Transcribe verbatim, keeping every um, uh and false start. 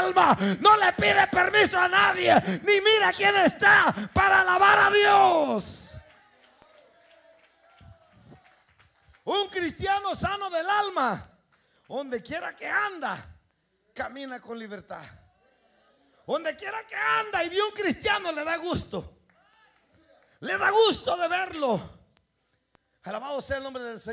alma, no le pide permiso a nadie, ni mira quién está para alabar a Dios. Un cristiano sano del alma, donde quiera que anda, camina con libertad. Donde quiera que anda y ve un cristiano, le da gusto. Le da gusto de verlo. Alabado sea el nombre del Señor.